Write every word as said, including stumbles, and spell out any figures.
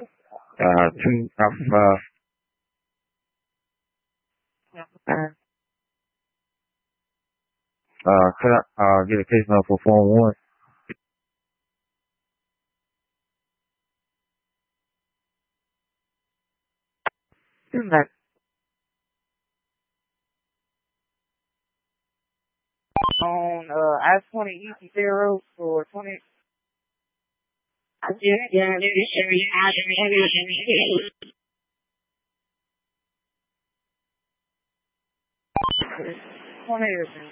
Uh, two Alpha, uh, uh, could I, uh, get a case number for form one? Like, on, uh, I twenty Easy Zero for twenty. twenty